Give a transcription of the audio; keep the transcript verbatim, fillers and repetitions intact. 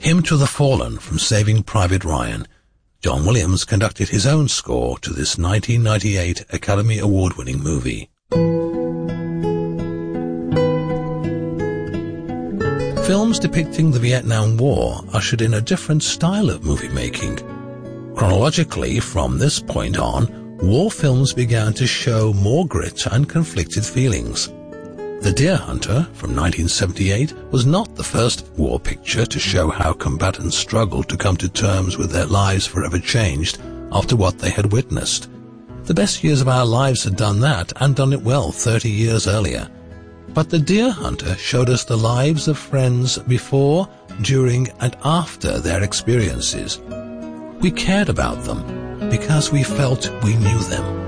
Hymn to the Fallen from Saving Private Ryan. John Williams conducted his own score to this nineteen ninety-eight Academy Award-winning movie. Films depicting the Vietnam War ushered in a different style of movie making. Chronologically, from this point on, war films began to show more grit and conflicted feelings. The Deer Hunter from nineteen seventy-eight was not the first war picture to show how combatants struggled to come to terms with their lives forever changed after what they had witnessed. The Best Years of Our Lives had done that, and done it well thirty years earlier. But The Deer Hunter showed us the lives of friends before, during, and after their experiences. We cared about them because we felt we knew them.